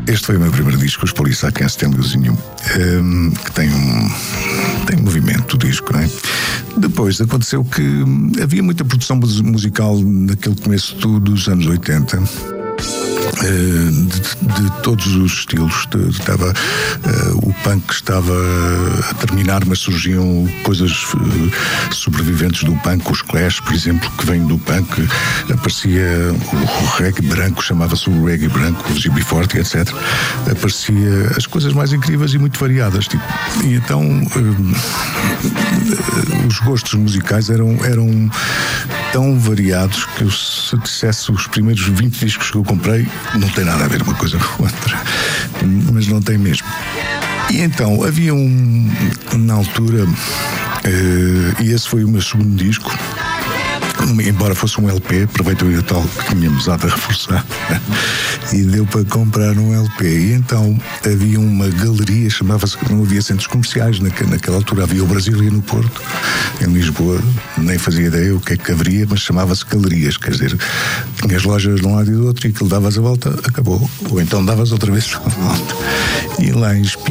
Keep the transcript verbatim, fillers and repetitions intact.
este foi o meu primeiro disco, Os Police Can't Stand You, um, que tem um, tem um movimento do disco, não é? Depois aconteceu que havia muita produção musical naquele começo dos anos oitenta. De, de todos os estilos. Estava, uh, o punk estava a terminar, mas surgiam coisas uh, sobreviventes do punk. Os Clash, por exemplo, que vem do punk. Aparecia o, o reggae branco, chamava-se o reggae branco, o U B quarenta, etcétera. Aparecia as coisas mais incríveis e muito variadas. Tipo. E então uh, os gostos musicais eram, eram tão variados que eu, se dissesse os primeiros vinte discos que eu comprei, não tem nada a ver uma coisa com a outra, mas não tem mesmo. E então havia um, na altura, uh, e esse foi o meu segundo disco, embora fosse um L P, aproveitei o tal que tínhamos a reforçar e deu para comprar um L P. E então havia uma galeria, chamava-se, não havia centros comerciais naquela, naquela altura, havia o Brasília no Porto, em Lisboa, nem fazia ideia o que é que haveria, mas chamava-se galerias, quer dizer, tinhas lojas de um lado e do outro e aquilo davas a volta, acabou, ou então davas outra vez a volta. E lá em